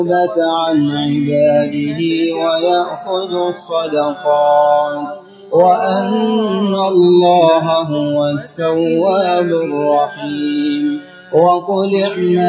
عن عباده ويأخذ الصدقات وأن الله هو التواب الرحيم وقل اعملوا